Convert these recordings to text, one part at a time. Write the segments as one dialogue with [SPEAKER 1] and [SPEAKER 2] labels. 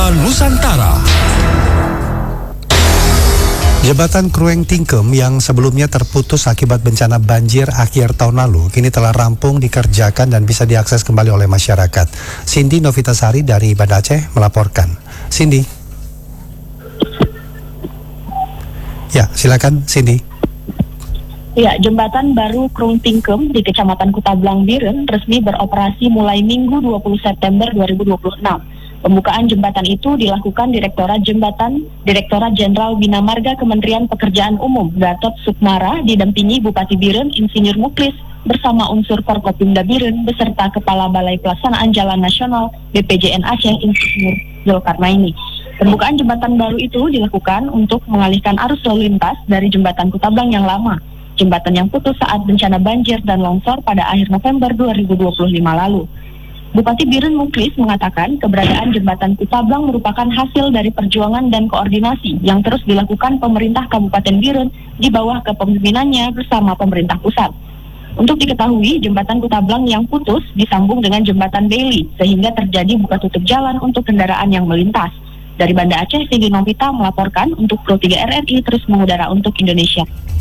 [SPEAKER 1] Warta Nusantara. Jembatan Krueng Tingkem yang sebelumnya terputus akibat bencana banjir akhir tahun lalu kini telah rampung dikerjakan dan bisa diakses kembali oleh masyarakat. Cindy Novitasari dari Banda Aceh melaporkan. Cindy. Ya, silakan Cindy.
[SPEAKER 2] Ya, jembatan baru Krueng Tingkem di Kecamatan Kutablang Biren resmi beroperasi mulai Minggu 20 September 2026. Pembukaan jembatan itu dilakukan Direktorat Jenderal Bina Marga Kementerian Pekerjaan Umum Gatot Sukmara didampingi Bupati Biren Insinyur Muklis bersama unsur Forkopimda Biren beserta Kepala Balai Pelaksanaan Jalan Nasional BPJN Aceh Insinyur Zulkarnaini. Pembukaan jembatan baru itu dilakukan untuk mengalihkan arus lalu lintas dari jembatan Kutablang yang lama, jembatan yang putus saat bencana banjir dan longsor pada akhir November 2025 lalu. Bupati Biren Muklis mengatakan keberadaan jembatan Kutablang merupakan hasil dari perjuangan dan koordinasi yang terus dilakukan pemerintah Kabupaten Biren di bawah kepemimpinannya bersama pemerintah pusat. Untuk diketahui, jembatan Kutablang yang putus disambung dengan jembatan Bailey sehingga terjadi buka tutup jalan untuk kendaraan yang melintas. Dari Banda Aceh, Cindy Novita melaporkan untuk Pro 3 RRI terus mengudara untuk Indonesia.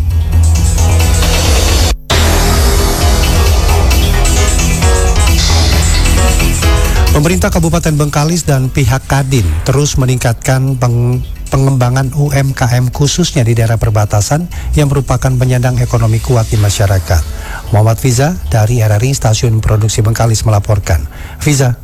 [SPEAKER 1] Pemerintah Kabupaten Bengkalis dan pihak Kadin terus meningkatkan pengembangan UMKM khususnya di daerah perbatasan yang merupakan penyandang ekonomi kuat di masyarakat. Muhammad Fiza dari RRI Stasiun Produksi Bengkalis melaporkan. Fiza.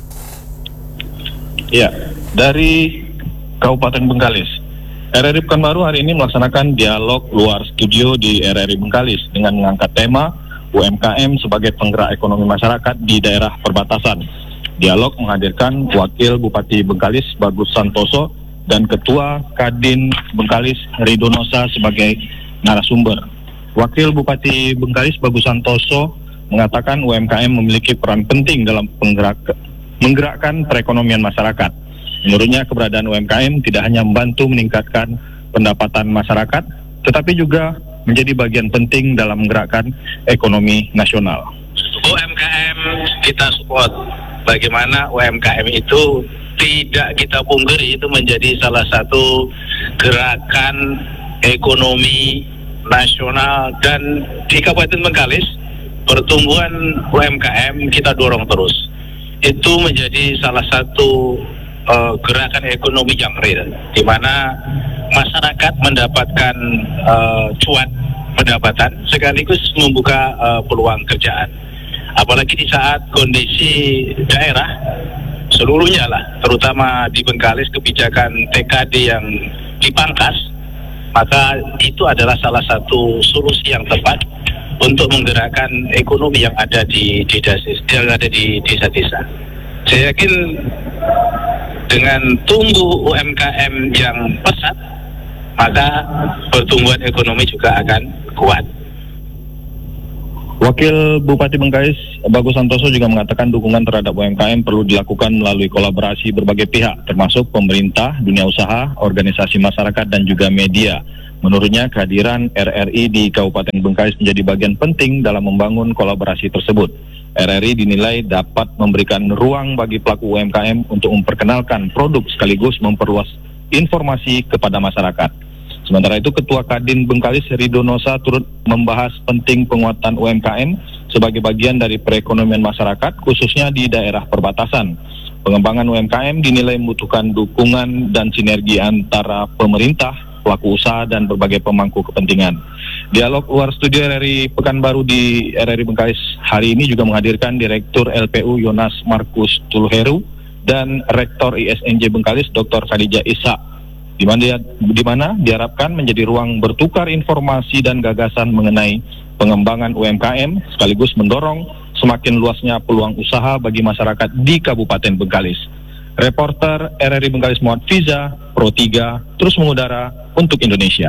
[SPEAKER 3] Ya, dari Kabupaten Bengkalis, RRI Pekanbaru hari ini melaksanakan dialog luar studio di RRI Bengkalis dengan mengangkat tema UMKM sebagai penggerak ekonomi masyarakat di daerah perbatasan. Dialog menghadirkan Wakil Bupati Bengkalis Bagus Santoso dan Ketua Kadin Bengkalis Ridonosa sebagai narasumber. Wakil Bupati Bengkalis Bagus Santoso mengatakan UMKM memiliki peran penting dalam menggerakkan perekonomian masyarakat. Menurutnya keberadaan UMKM tidak hanya membantu meningkatkan pendapatan masyarakat, tetapi juga menjadi bagian penting dalam menggerakkan ekonomi nasional.
[SPEAKER 4] UMKM kita support. Bagaimana UMKM itu tidak kita pungkiri itu menjadi salah satu gerakan ekonomi nasional, dan di Kabupaten Bengkalis pertumbuhan UMKM kita dorong terus. Itu menjadi salah satu gerakan ekonomi yang real, di mana masyarakat mendapatkan cuan pendapatan sekaligus membuka peluang kerjaan. Apalagi di saat kondisi daerah seluruhnya lah, terutama di Bengkalis kebijakan TKD yang dipangkas, maka itu adalah salah satu solusi yang tepat untuk menggerakkan ekonomi yang ada di desa-desa. Saya yakin dengan tumbuh UMKM yang pesat, maka pertumbuhan ekonomi juga akan kuat.
[SPEAKER 3] Wakil Bupati Bengkalis Bagus Santoso juga mengatakan dukungan terhadap UMKM perlu dilakukan melalui kolaborasi berbagai pihak, termasuk pemerintah, dunia usaha, organisasi masyarakat, dan juga media. Menurutnya, kehadiran RRI di Kabupaten Bengkalis menjadi bagian penting dalam membangun kolaborasi tersebut. RRI dinilai dapat memberikan ruang bagi pelaku UMKM untuk memperkenalkan produk sekaligus memperluas informasi kepada masyarakat. Sementara itu, Ketua Kadin Bengkalis Ridonosa turut membahas penting penguatan UMKM sebagai bagian dari perekonomian masyarakat, khususnya di daerah perbatasan. Pengembangan UMKM dinilai membutuhkan dukungan dan sinergi antara pemerintah, pelaku usaha, dan berbagai pemangku kepentingan. Dialog luar studio RRI Pekanbaru di RRI Bengkalis hari ini juga menghadirkan Direktur LPU Yonas Markus Tulheru dan Rektor ISNJ Bengkalis Dr. Khadijah Ishak, di mana diharapkan menjadi ruang bertukar informasi dan gagasan mengenai pengembangan UMKM sekaligus mendorong semakin luasnya peluang usaha bagi masyarakat di Kabupaten Bengkalis. Reporter RRI Bengkalis Muhammad Fiza, Pro 3, terus mengudara untuk Indonesia.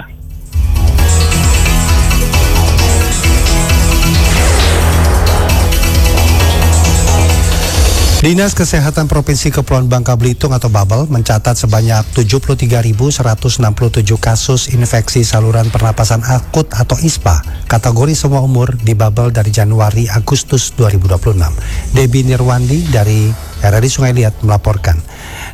[SPEAKER 1] Dinas Kesehatan Provinsi Kepulauan Bangka Belitung atau Babel mencatat sebanyak 73.167 kasus infeksi saluran pernapasan akut atau ISPA kategori semua umur di Babel dari Januari-Agustus 2026. Debbie Nirwandi dari RRI Sungai Liat melaporkan.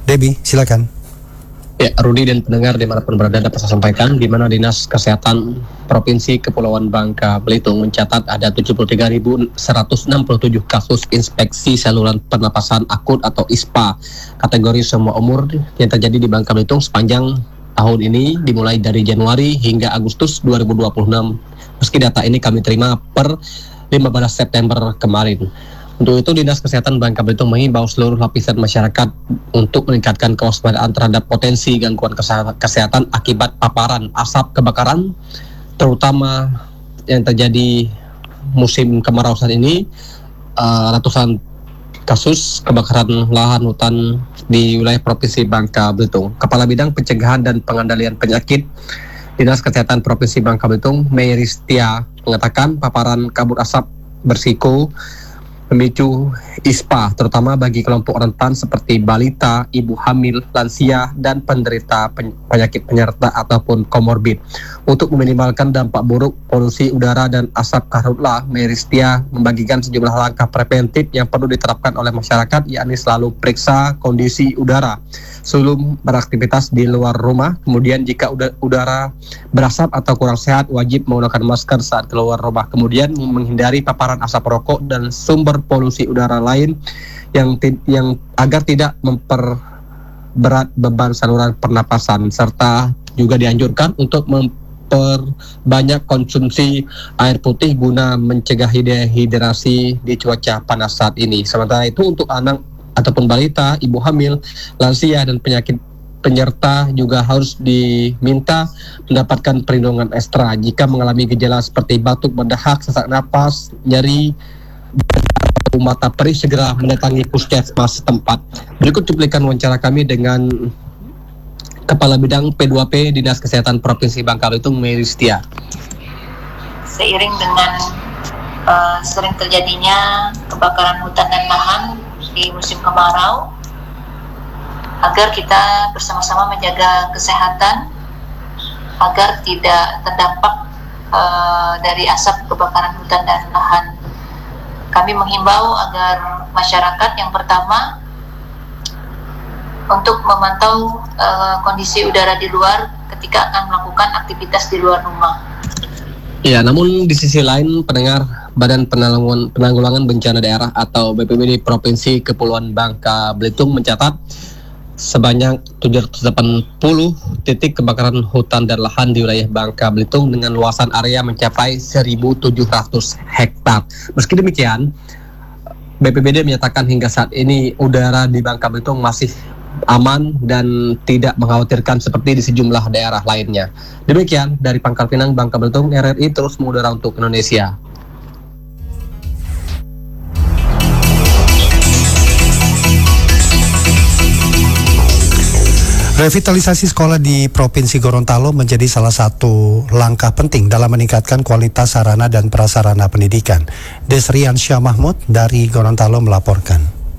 [SPEAKER 1] Debbie, silakan.
[SPEAKER 5] Ya, Rudi dan pendengar dimanapun berada dapat saya sampaikan di mana Dinas Kesehatan Provinsi Kepulauan Bangka Belitung mencatat ada 73.167 kasus inspeksi saluran pernapasan akut atau ISPA kategori semua umur yang terjadi di Bangka Belitung sepanjang tahun ini dimulai dari Januari hingga Agustus 2026. Meski data ini kami terima per 15 September kemarin. Untuk itu, Dinas Kesehatan Bangka Belitung mengimbau seluruh lapisan masyarakat untuk meningkatkan kewaspadaan terhadap potensi gangguan kesehatan akibat paparan asap kebakaran, terutama yang terjadi musim kemarau saat ini. Ratusan kasus kebakaran lahan hutan di wilayah Provinsi Bangka Belitung. Kepala Bidang Pencegahan dan Pengendalian Penyakit Dinas Kesehatan Provinsi Bangka Belitung, Meiristia, mengatakan paparan kabut asap bersiko memicu ISPA, terutama bagi kelompok rentan seperti balita, ibu hamil, lansia, dan penderita penyakit penyerta ataupun komorbid. Untuk meminimalkan dampak buruk polusi udara dan asap karhutlah, Meiristia membagikan sejumlah langkah preventif yang perlu diterapkan oleh masyarakat, yakni selalu periksa kondisi udara sebelum beraktivitas di luar rumah. Kemudian jika udara berasap atau kurang sehat, wajib menggunakan masker saat keluar rumah. Kemudian menghindari paparan asap rokok dan sumber polusi udara lain yang agar tidak memperberat beban saluran pernapasan, serta juga dianjurkan untuk memperbanyak konsumsi air putih guna mencegah dehidrasi di cuaca panas saat ini. Sementara itu untuk anak ataupun balita, ibu hamil, lansia, dan penyakit penyerta juga harus diminta mendapatkan perlindungan ekstra jika mengalami gejala seperti batuk, berdahak, sesak napas, nyeri, mata perih, segera mendatangi puskesmas setempat. Berikut cuplikan wawancara kami dengan Kepala Bidang P2P Dinas Kesehatan Provinsi Bangka Belitung, Meiristia.
[SPEAKER 6] Seiring dengan sering terjadinya kebakaran hutan dan lahan di musim kemarau, agar kita bersama-sama menjaga kesehatan agar tidak terdampak dari asap kebakaran hutan dan lahan. Kami menghimbau agar masyarakat yang pertama untuk memantau kondisi udara di luar ketika akan melakukan aktivitas di luar rumah.
[SPEAKER 5] Ya, namun di sisi lain, pendengar, Badan Penanggulangan Bencana Daerah atau BPBD Provinsi Kepulauan Bangka Belitung mencatat sebanyak 780 titik kebakaran hutan dan lahan di wilayah Bangka Belitung dengan luasan area mencapai 1.700 hektar. Meski demikian, BPBD menyatakan hingga saat ini udara di Bangka Belitung masih aman dan tidak mengkhawatirkan seperti di sejumlah daerah lainnya. Demikian dari Pangkal Pinang, Bangka Belitung, RRI terus mengudara untuk Indonesia.
[SPEAKER 1] Revitalisasi sekolah di Provinsi Gorontalo menjadi salah satu langkah penting dalam meningkatkan kualitas sarana dan prasarana pendidikan. Desrian Syah Mahmud dari Gorontalo melaporkan.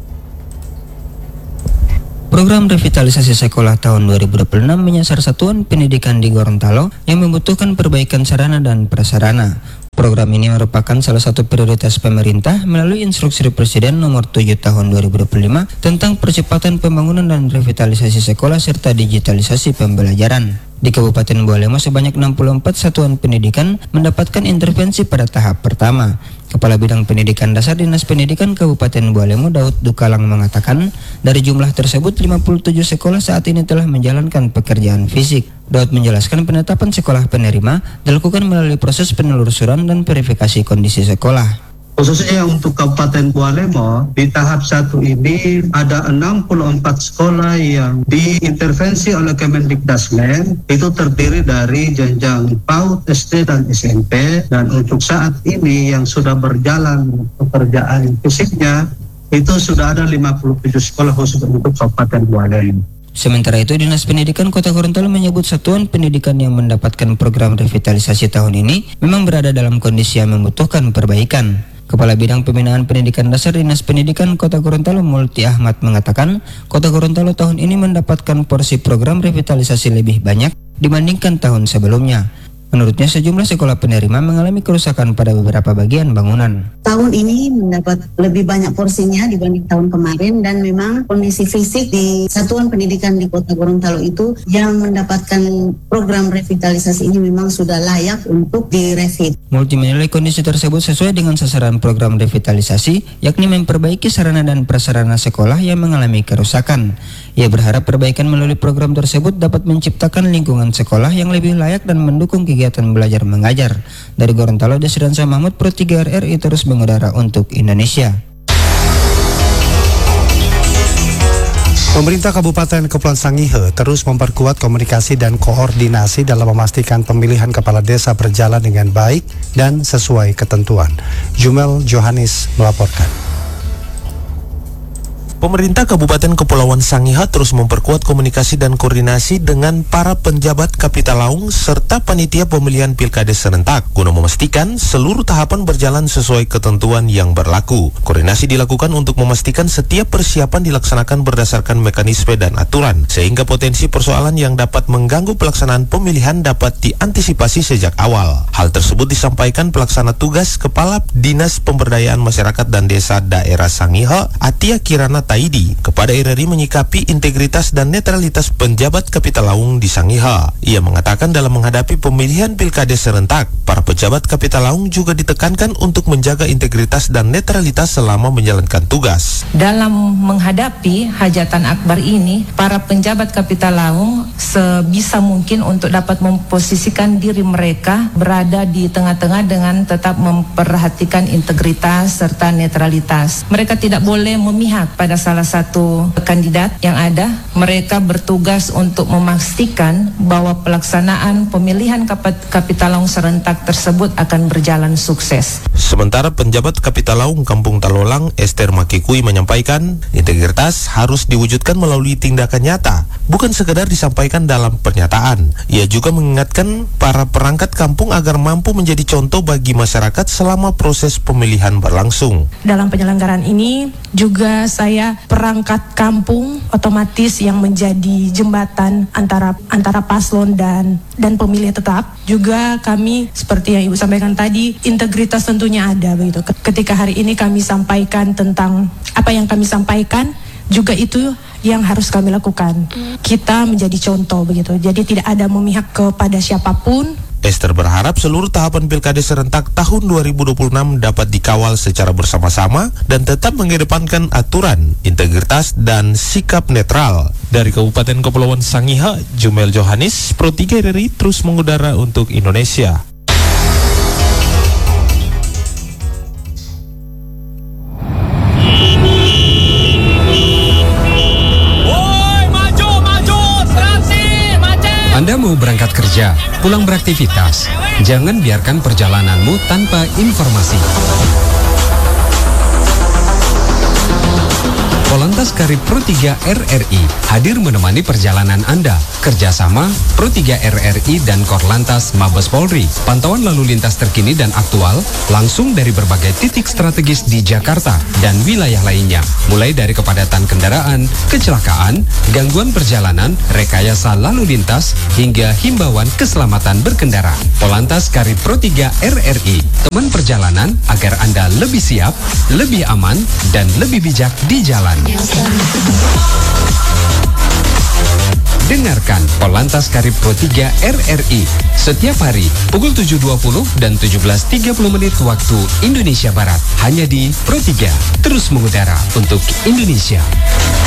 [SPEAKER 7] Program revitalisasi sekolah tahun 2026 menyasar satuan pendidikan di Gorontalo yang membutuhkan perbaikan sarana dan prasarana. Program ini merupakan salah satu prioritas pemerintah melalui instruksi Presiden nomor 7 tahun 2025 tentang percepatan pembangunan dan revitalisasi sekolah serta digitalisasi pembelajaran. Di Kabupaten Bualemo sebanyak 64 satuan pendidikan mendapatkan intervensi pada tahap pertama. Kepala Bidang Pendidikan Dasar Dinas Pendidikan Kabupaten Bualemo, Daud Dukalang, mengatakan dari jumlah tersebut 57 sekolah saat ini telah menjalankan pekerjaan fisik. Daud menjelaskan penetapan sekolah penerima dilakukan melalui proses penelusuran dan verifikasi kondisi sekolah.
[SPEAKER 8] Khususnya untuk Kabupaten Bualemo, di tahap 1 ini ada 64 sekolah yang diintervensi oleh Kemendikbudristek. Itu terdiri dari jenjang PAUD, SD, dan SMP. Dan untuk saat ini yang sudah berjalan pekerjaan fisiknya, itu sudah ada 57 sekolah khusus untuk Kabupaten Bualemo.
[SPEAKER 7] Sementara itu, Dinas Pendidikan Kota Gorontalo menyebut satuan pendidikan yang mendapatkan program revitalisasi tahun ini memang berada dalam kondisi yang membutuhkan perbaikan. Kepala Bidang Pembinaan Pendidikan Dasar Dinas Pendidikan Kota Gorontalo, Multi Ahmad, mengatakan Kota Gorontalo tahun ini mendapatkan porsi program revitalisasi lebih banyak dibandingkan tahun sebelumnya. Menurutnya sejumlah sekolah penerima mengalami kerusakan pada beberapa bagian bangunan.
[SPEAKER 9] Tahun ini mendapat lebih banyak porsinya dibanding tahun kemarin, dan memang kondisi fisik di satuan pendidikan di Kota Gorontalo itu yang mendapatkan program revitalisasi ini memang sudah layak untuk direvit.
[SPEAKER 7] Multi menilai kondisi tersebut sesuai dengan sasaran program revitalisasi, yakni memperbaiki sarana dan prasarana sekolah yang mengalami kerusakan. Ia berharap perbaikan melalui program tersebut dapat menciptakan lingkungan sekolah yang lebih layak dan mendukung kegiatan belajar mengajar. Dari Gorontalo, Desriansa Mahmud, Pro 3 RRI terus mengudara untuk Indonesia.
[SPEAKER 1] Pemerintah Kabupaten Kepulauan Sangihe terus memperkuat komunikasi dan koordinasi dalam memastikan pemilihan kepala desa berjalan dengan baik dan sesuai ketentuan. Jumel Johannes melaporkan.
[SPEAKER 10] Pemerintah Kabupaten Kepulauan Sangihe terus memperkuat komunikasi dan koordinasi dengan para penjabat Kapitalaung serta panitia pemilihan pilkada serentak guna memastikan seluruh tahapan berjalan sesuai ketentuan yang berlaku. Koordinasi dilakukan untuk memastikan setiap persiapan dilaksanakan berdasarkan mekanisme dan aturan, sehingga potensi persoalan yang dapat mengganggu pelaksanaan pemilihan dapat diantisipasi sejak awal. Hal tersebut disampaikan pelaksana tugas Kepala Dinas Pemberdayaan Masyarakat dan Desa Daerah Sangihe, Atia Kirana Taidi, kepada RRI menyikapi integritas dan netralitas penjabat Kapitalaung di Sangihe. Ia mengatakan dalam menghadapi pemilihan pilkada serentak, para pejabat Kapitalaung juga ditekankan untuk menjaga integritas dan netralitas selama menjalankan tugas.
[SPEAKER 11] Dalam menghadapi hajatan akbar ini, para penjabat Kapitalaung sebisa mungkin untuk dapat memposisikan diri mereka berada di tengah-tengah dengan tetap memperhatikan integritas serta netralitas. Mereka tidak boleh memihak pada salah satu kandidat yang ada. Mereka bertugas untuk memastikan bahwa pelaksanaan pemilihan Kapitalaung serentak tersebut akan berjalan sukses.
[SPEAKER 10] Sementara penjabat Kapitalaung Kampung Talolang, Esther Makikui, menyampaikan integritas harus diwujudkan melalui tindakan nyata, bukan sekedar disampaikan dalam pernyataan. Ia juga mengingatkan para perangkat kampung agar mampu menjadi contoh bagi masyarakat selama proses pemilihan berlangsung.
[SPEAKER 12] Dalam penyelenggaraan ini juga saya perangkat kampung otomatis yang menjadi jembatan antara paslon dan pemilih tetap. Juga kami seperti yang Ibu sampaikan tadi, integritas tentunya ada begitu. Ketika hari ini kami sampaikan tentang apa yang kami sampaikan, juga itu yang harus kami lakukan. Kita menjadi contoh begitu. Jadi tidak ada memihak kepada siapapun.
[SPEAKER 10] Esther berharap seluruh tahapan pilkada serentak tahun 2026 dapat dikawal secara bersama-sama dan tetap mengedepankan aturan, integritas, dan sikap netral. Dari Kabupaten Kepulauan Sangihe, Jumel Johannes, Pro 3 RRI terus mengudara untuk Indonesia.
[SPEAKER 13] Anda mau berangkat kerja, pulang beraktivitas, jangan biarkan perjalananmu tanpa informasi. Polantas Karib Pro 3 RRI hadir menemani perjalanan Anda. Kerjasama Pro 3 RRI dan Korlantas Mabes Polri. Pantauan lalu lintas terkini dan aktual langsung dari berbagai titik strategis di Jakarta dan wilayah lainnya. Mulai dari kepadatan kendaraan, kecelakaan, gangguan perjalanan, rekayasa lalu lintas, hingga himbauan keselamatan berkendara. Polantas Karib Pro 3 RRI, teman perjalanan agar Anda lebih siap, lebih aman, dan lebih bijak di jalan. Dengarkan Polantas Karib Pro 3 RRI setiap hari pukul 7.20 dan 17.30 waktu Indonesia Barat, hanya di Pro 3, terus mengudara untuk Indonesia.